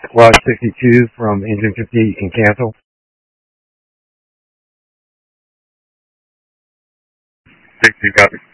Lot 62 from engine 58, you can cancel. 60, copy.